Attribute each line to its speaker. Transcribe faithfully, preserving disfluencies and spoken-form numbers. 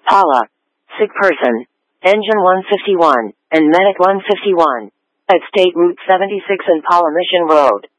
Speaker 1: Paula. Sick person. Engine one fifty-one, and Medic one fifty-one. At State Route seventy-six and Paula Mission Road.